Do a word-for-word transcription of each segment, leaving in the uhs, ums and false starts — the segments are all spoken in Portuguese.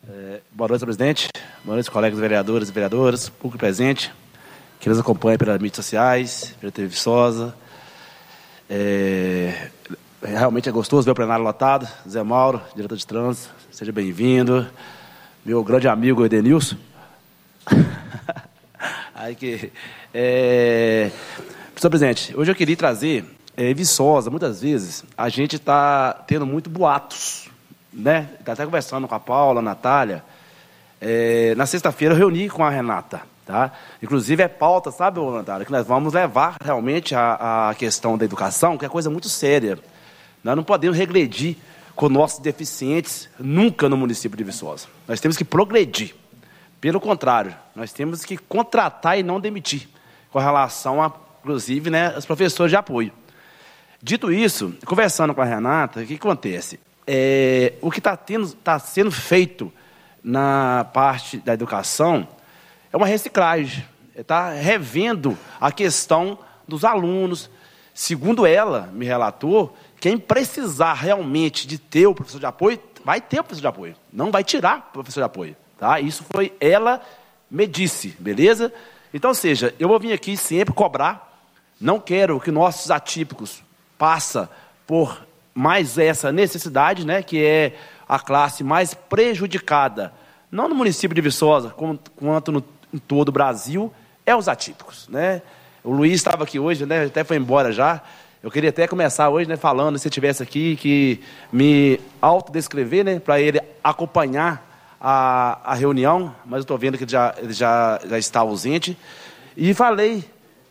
É, boa noite, presidente. Boa noite, colegas vereadores e vereadoras, público presente, que nos acompanha pelas mídias sociais, pela T V Viçosa. É, realmente é gostoso ver o plenário lotado. Zé Mauro, diretor de trânsito, seja bem-vindo. Meu grande amigo Edenilson. Aí que, é, senhor presidente, hoje eu queria trazer, é, Viçosa, muitas vezes, a gente está tendo muito boatos, né? Está até conversando com a Paula, a Natália. É, na sexta-feira eu reuni com a Renata, tá? Inclusive é pauta, sabe, Natália, que nós vamos levar realmente a, a questão da educação, que é coisa muito séria. Nós não podemos regredir com nossos deficientes nunca no município de Viçosa. Nós temos que progredir. Pelo contrário, nós temos que contratar e não demitir, com relação a, inclusive, né, os professores de apoio. Dito isso, conversando com a Renata, o que acontece? É, o que está tá sendo feito na parte da educação é uma reciclagem, está revendo a questão dos alunos. Segundo ela, me relatou, quem precisar realmente de ter o professor de apoio, vai ter o professor de apoio, não vai tirar o professor de apoio. Tá? Isso foi, ela me disse, beleza? Então, ou seja, eu vou vir aqui sempre cobrar, não quero que nossos atípicos passem por mais essa necessidade, né, que é a classe mais prejudicada, não no município de Viçosa, quanto no, em todo o Brasil, é os atípicos, né? O Luiz estava aqui hoje, né, até foi embora já. Eu queria até começar hoje, né, falando, se estivesse aqui, que me autodescrever, né, para ele acompanhar a, a reunião, mas eu estou vendo que ele já, ele já, já está ausente. E falei,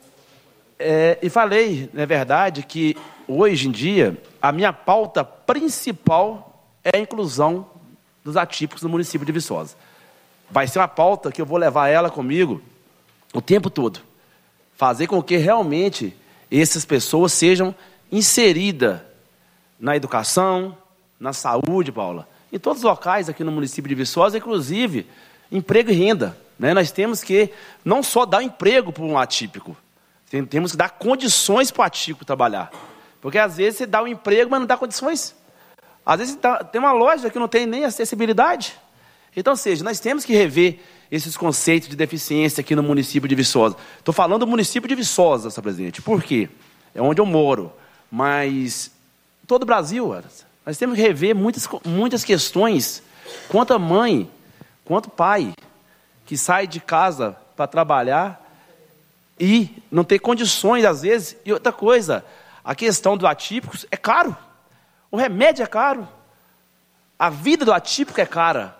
é, e falei, na verdade, que hoje em dia a minha pauta principal é a inclusão dos atípicos no município de Viçosa. Vai ser uma pauta que eu vou levar ela comigo o tempo todo. Fazer com que realmente essas pessoas sejam inseridas na educação, na saúde, Paula, em todos os locais aqui no município de Viçosa, inclusive emprego e renda. Né? Nós temos que não só dar emprego para um atípico, temos que dar condições para o atípico trabalhar. Porque às vezes você dá um emprego, mas não dá condições. Às vezes tem uma loja que não tem nem acessibilidade. Então, ou seja, nós temos que rever esses conceitos de deficiência aqui no município de Viçosa. Estou falando do município de Viçosa, senhor presidente. Por quê? É onde eu moro. Mas todo o Brasil, nós temos que rever muitas, muitas questões quanto a mãe, quanto pai, que sai de casa para trabalhar e não tem condições, às vezes. E outra coisa, a questão do atípico é caro. O remédio é caro. A vida do atípico é cara.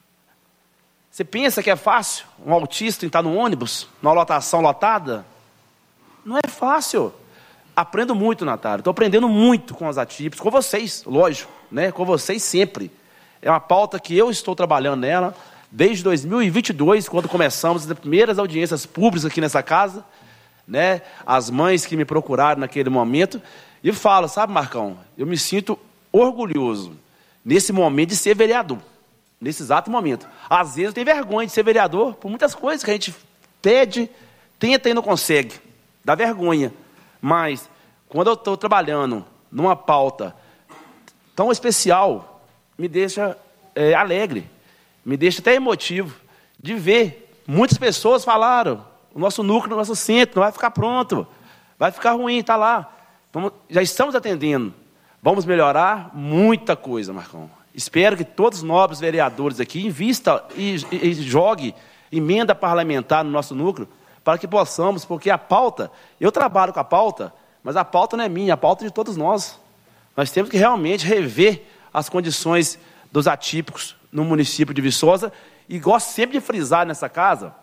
Você pensa que é fácil um autista estar no ônibus, numa lotação lotada? Não é fácil. Aprendo muito, Natália. Estou aprendendo muito com os atípicos, com vocês, lógico, né? Com vocês sempre. É uma pauta que eu estou trabalhando nela desde dois mil e vinte e dois, quando começamos as primeiras audiências públicas aqui nessa casa, né? As mães que me procuraram naquele momento. E eu falo, sabe, Marcão, eu me sinto orgulhoso nesse momento de ser vereador. Nesse exato momento. Às vezes eu tenho vergonha de ser vereador por muitas coisas que a gente pede, tenta e não consegue. Dá vergonha. Mas, quando eu estou trabalhando numa pauta tão especial, me deixa é, alegre, me deixa até emotivo de ver. Muitas pessoas falaram, o nosso núcleo, o nosso centro não vai ficar pronto, vai ficar ruim, está lá. Vamos, já estamos atendendo. Vamos melhorar muita coisa, Marcão. Espero que todos os nobres vereadores aqui invistam e, e, e joguem emenda parlamentar no nosso núcleo para que possamos, porque a pauta, eu trabalho com a pauta, mas a pauta não é minha, a pauta é de todos nós. Nós temos que realmente rever as condições dos atípicos no município de Viçosa e gosto sempre de frisar nessa casa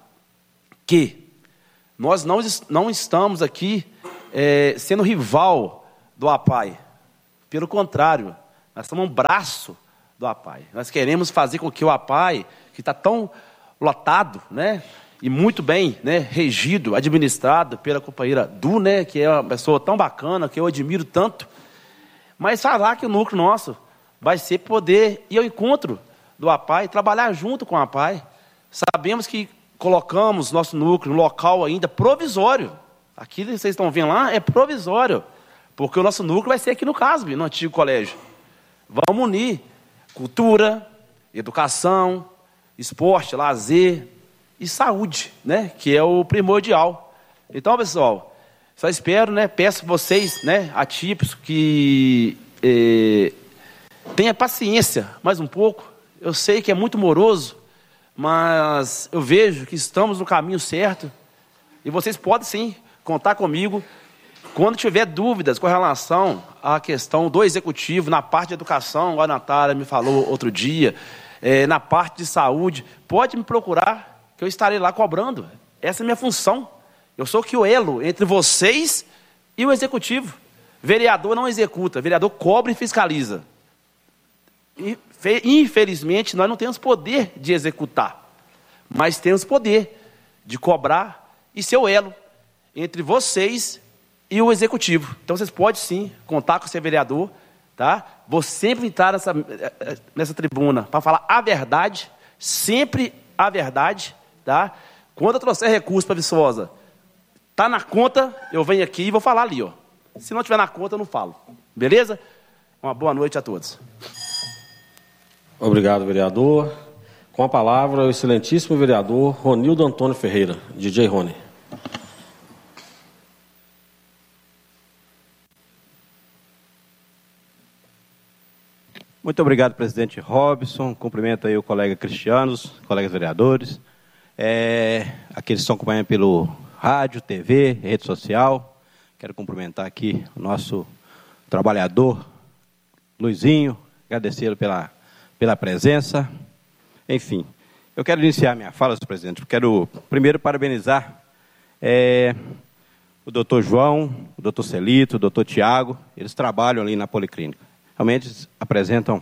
que nós não, não estamos aqui é, sendo rival do APAE. Pelo contrário, nós somos um braço do APAE. Nós queremos fazer com que o APAE, que está tão lotado, né, e muito bem, né, regido, administrado pela companheira Du, né, que é uma pessoa tão bacana, que eu admiro tanto, mas falar que o núcleo nosso vai ser poder ir ao encontro do APAE, trabalhar junto com o APAE. Sabemos que colocamos nosso núcleo no local ainda provisório. Aqui que vocês estão vendo lá é provisório, porque o nosso núcleo vai ser aqui no CASB, no antigo colégio. Vamos unir cultura, educação, esporte, lazer e saúde, né? Que é o primordial. Então, pessoal, só espero, né? Peço vocês, né, atípicos, que eh, tenha paciência mais um pouco. Eu sei que é muito moroso, mas eu vejo que estamos no caminho certo e vocês podem, sim, contar comigo quando tiver dúvidas com relação à questão do executivo, na parte de educação, a Natália me falou outro dia, é, na parte de saúde, pode me procurar, que eu estarei lá cobrando. Essa é a minha função. Eu sou que o elo entre vocês e o executivo. Vereador não executa, vereador cobra e fiscaliza. E, infelizmente, nós não temos poder de executar, mas temos poder de cobrar e ser o elo entre vocês e o executivo. Então, vocês podem, sim, contar com o seu vereador, tá? Vou sempre entrar nessa, nessa tribuna para falar a verdade, sempre a verdade, tá? Quando eu trouxer recurso para Viçosa, tá na conta, eu venho aqui e vou falar ali, ó. Se não tiver na conta, eu não falo. Beleza? Uma boa noite a todos. Obrigado, vereador. Com a palavra, o excelentíssimo vereador Ronildo Antônio Ferreira, D J Rony. Muito obrigado, presidente Robson. Cumprimento aí o colega Cristiano, os colegas vereadores, é, aqueles que estão acompanhando pelo rádio, T V, rede social. Quero cumprimentar aqui o nosso trabalhador, Luizinho, agradecê-lo pela, pela presença. Enfim, eu quero iniciar minha fala, senhor presidente. Quero primeiro parabenizar é, o doutor João, o doutor Celito, o doutor Tiago. Eles trabalham ali na Policlínica. Realmente eles apresentam,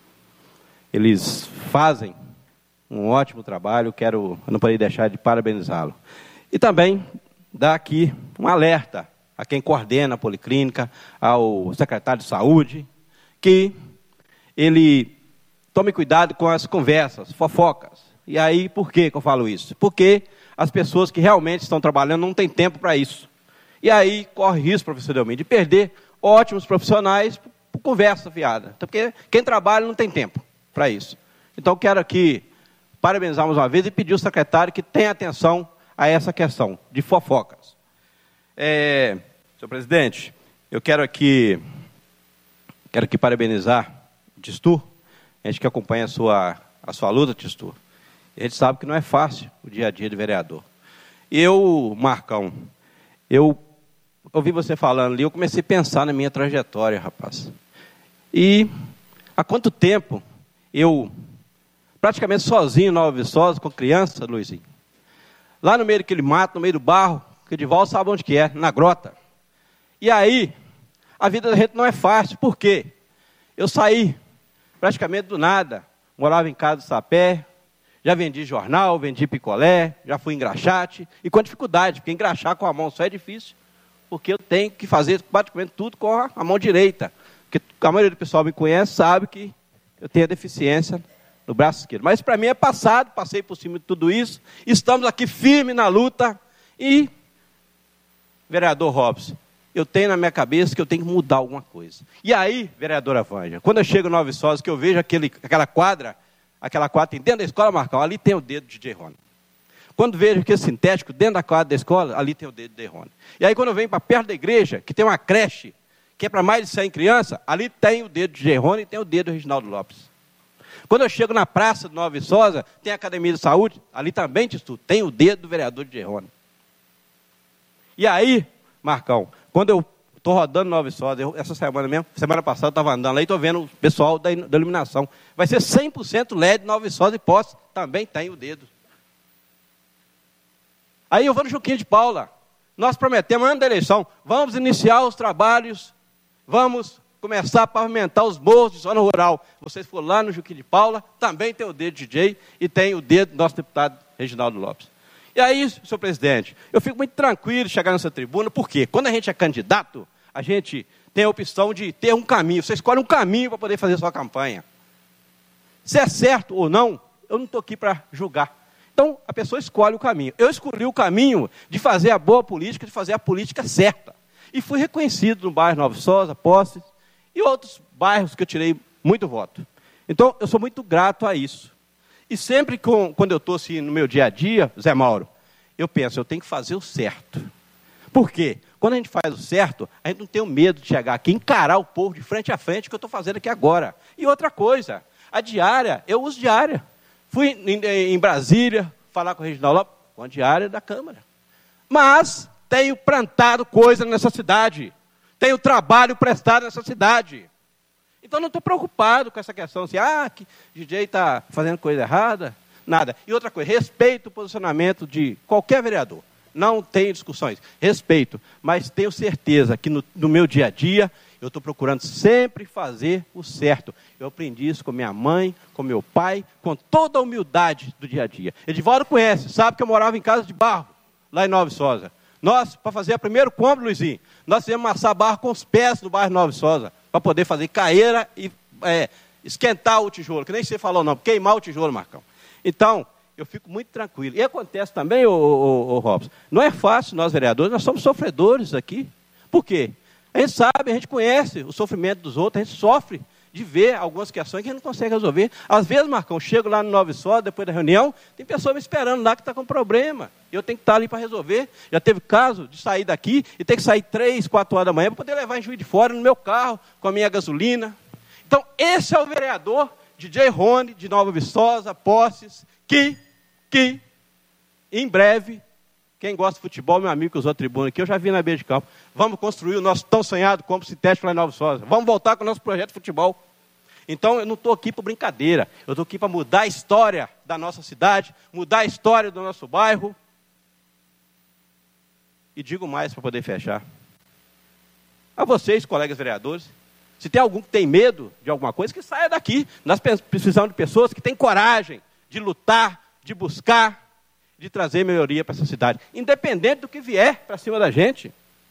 eles fazem um ótimo trabalho. Quero, eu não poderia deixar de parabenizá-lo. E também dar aqui um alerta a quem coordena a Policlínica, ao secretário de Saúde, que ele tome cuidado com as conversas, fofocas. E aí, por que que eu falo isso? Porque as pessoas que realmente estão trabalhando não têm tempo para isso. E aí, corre risco, professor Delmir, de perder ótimos profissionais por conversa fiada. Porque quem trabalha não tem tempo para isso. Então, quero aqui parabenizar mais uma vez e pedir ao secretário que tenha atenção a essa questão de fofocas. É, senhor presidente, eu quero aqui, quero aqui parabenizar o Tistur, a gente que acompanha a sua, a sua luta, Tistur. A gente sabe que não é fácil o dia a dia de vereador. Eu, Marcão, eu ouvi você falando ali, eu comecei a pensar na minha trajetória, rapaz. E há quanto tempo eu, praticamente sozinho, em Nova Viçosa, com criança, Luizinho, lá no meio daquele mato, no meio do barro, que o Edivaldo sabe onde que é, na grota. E aí, a vida da gente não é fácil. Por quê? Eu saí praticamente do nada, morava em casa de sapé, já vendi jornal, vendi picolé, já fui engraxate, e com dificuldade, porque engraxar com a mão só é difícil, porque eu tenho que fazer praticamente tudo com a mão direita. Porque a maioria do pessoal me conhece, sabe que eu tenho a deficiência no braço esquerdo. Mas para mim é passado, passei por cima de tudo isso, estamos aqui firmes na luta, e, vereador Robson, eu tenho na minha cabeça que eu tenho que mudar alguma coisa. E aí, vereadora Vânia, quando eu chego em Nova Viçosa, que eu vejo aquele, aquela quadra, aquela quadra tem dentro da escola, Marcão, ali tem o dedo de D J Rony. Quando vejo aquele sintético dentro da quadra da escola, ali tem o dedo de D J Rony. E aí quando eu venho para perto da igreja, que tem uma creche, que é para mais de cem crianças, ali tem o dedo de D J Rony e tem o dedo do Reginaldo Lopes. Quando eu chego na praça de Nova Viçosa, tem a Academia de Saúde, ali também tem o dedo do vereador de D J Rony. E aí, Marcão, quando eu estou rodando Nova Viçosa, eu, essa semana mesmo, semana passada eu estava andando lá e estou vendo o pessoal da, da iluminação. Vai ser cem por cento L E D Nova Viçosa e Poços, também tem o dedo. Aí eu vou no Juquinha de Paula. Nós prometemos, antes da eleição, vamos iniciar os trabalhos, vamos começar a pavimentar os morros de zona rural. Vocês foram lá no Juquinha de Paula, também tem o dedo de D J e tem o dedo do nosso deputado Reginaldo Lopes. E aí, senhor presidente, eu fico muito tranquilo de chegar nessa tribuna, porque quando a gente é candidato, a gente tem a opção de ter um caminho. Você escolhe um caminho para poder fazer a sua campanha. Se é certo ou não, eu não estou aqui para julgar. Então, a pessoa escolhe o caminho. Eu escolhi o caminho de fazer a boa política, de fazer a política certa. E fui reconhecido no bairro Nova Viçosa, Poços, e outros bairros que eu tirei muito voto. Então, eu sou muito grato a isso. E sempre com, quando eu estou assim, no meu dia a dia, Zé Mauro, eu penso, eu tenho que fazer o certo. Por quê? Quando a gente faz o certo, a gente não tem o medo de chegar aqui e encarar o povo de frente a frente, que eu estou fazendo aqui agora. E outra coisa, a diária, eu uso diária. Fui em, em Brasília falar com o Reginaldo Lopes, com a diária da Câmara. Mas tenho plantado coisa nessa cidade. Tenho trabalho prestado nessa cidade. Então não estou preocupado com essa questão assim, ah, que o D J está fazendo coisa errada. Nada. E outra coisa, respeito o posicionamento de qualquer vereador. Não tenho discussões. Respeito. Mas tenho certeza que no, no meu dia a dia, eu estou procurando sempre fazer o certo. Eu aprendi isso com minha mãe, com meu pai, com toda a humildade do dia a dia. Edivaldo conhece, sabe que eu morava em casa de barro, lá em Nova Viçosa. Nós, para fazer o primeiro cômodo, Luizinho, nós fizemos amassar barro com os pés no bairro Nova Viçosa, para poder fazer caeira e é, esquentar o tijolo, que nem você falou não, queimar o tijolo, Marcão. Então, eu fico muito tranquilo. E acontece também, ô, ô, ô, Robson, não é fácil nós vereadores, nós somos sofredores aqui. Por quê? A gente sabe, a gente conhece o sofrimento dos outros, a gente sofre de ver algumas questões que a gente não consegue resolver. Às vezes, Marcão, chego lá no Nova Viçosa, depois da reunião, tem pessoa me esperando lá que está com problema. Eu tenho que estar ali para resolver. Já teve caso de sair daqui e ter que sair três, quatro horas da manhã para poder levar em Juiz de Fora no meu carro, com a minha gasolina. Então, esse é o vereador D J Rony, de Nova Viçosa, Posses, que, que, em breve, quem gosta de futebol, meu amigo que usou a tribuna aqui, eu já vi na beira de campo. Vamos construir o nosso tão sonhado campo sintético lá em Nova Viçosa. Vamos voltar com o nosso projeto de futebol. Então, eu não estou aqui para brincadeira. Eu estou aqui para mudar a história da nossa cidade, mudar a história do nosso bairro. E digo mais para poder fechar. A vocês, colegas vereadores, se tem algum que tem medo de alguma coisa, que saia daqui. Nós precisamos de pessoas que têm coragem de lutar, de buscar, de trazer melhoria para essa cidade, independente do que vier para cima da gente.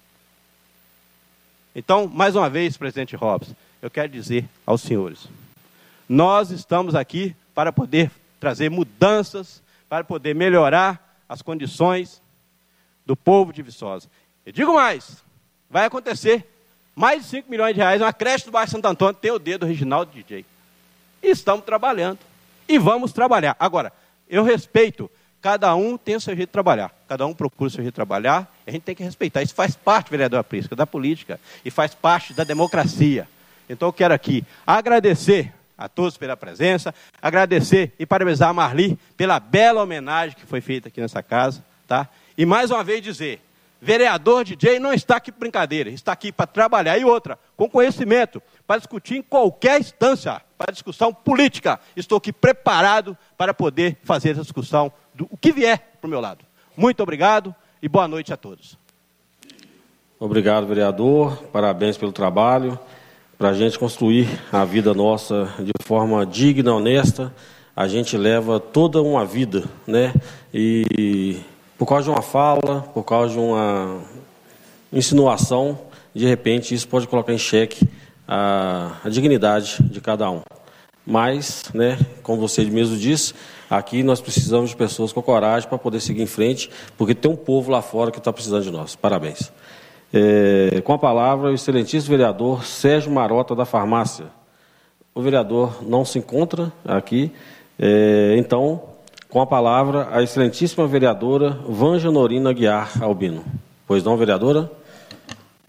Então, mais uma vez, presidente Robson, eu quero dizer aos senhores, nós estamos aqui para poder trazer mudanças, para poder melhorar as condições do povo de Viçosa. Eu digo mais, vai acontecer mais de cinco milhões de reais, uma creche do bairro Santo Antônio, tem o dedo Reginaldo D J. E estamos trabalhando. E vamos trabalhar. Agora, eu respeito, cada um tem o seu jeito de trabalhar. Cada um procura o seu jeito de trabalhar. A gente tem que respeitar. Isso faz parte, vereador Aprisca, da política. E faz parte da democracia. Então eu quero aqui agradecer a todos pela presença, agradecer e parabenizar a Marli pela bela homenagem que foi feita aqui nessa casa. Tá? E mais uma vez dizer, vereador D J não está aqui para brincadeira, está aqui para trabalhar. E outra, com conhecimento, para discutir em qualquer instância, para discussão política. Estou aqui preparado para poder fazer essa discussão do o que vier para o meu lado. Muito obrigado e boa noite a todos. Obrigado, vereador. Parabéns pelo trabalho. Para a gente construir a vida nossa de forma digna, honesta, a gente leva toda uma vida, né? E por causa de uma fala, por causa de uma insinuação, de repente isso pode colocar em xeque a, a dignidade de cada um. Mas, né, como você mesmo disse, aqui nós precisamos de pessoas com coragem para poder seguir em frente, porque tem um povo lá fora que está precisando de nós. Parabéns. É, com a palavra, o excelentíssimo vereador Sérgio Marota, da Farmácia. O vereador não se encontra aqui, é, então, com a palavra, a excelentíssima vereadora Vanja Norina Guiar Albino. Pois não, vereadora?